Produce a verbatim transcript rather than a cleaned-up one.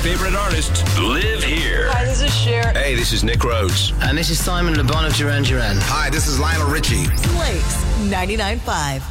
favorite artists live here. Hi, this is Cher. Hey, this is Nick Rhodes. And this is Simon Le Bon of Duran Duran. Hi, this is Lionel Richie. Blake's ninety-nine point five.